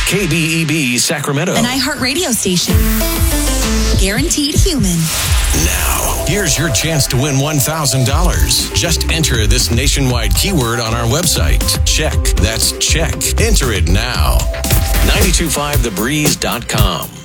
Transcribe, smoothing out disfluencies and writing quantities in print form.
KBEB Sacramento. An iHeartRadio station. Guaranteed human. Now, here's your chance to win $1,000. Just enter this nationwide keyword on our website. Check. That's check. Enter it now. 925thebreeze.com.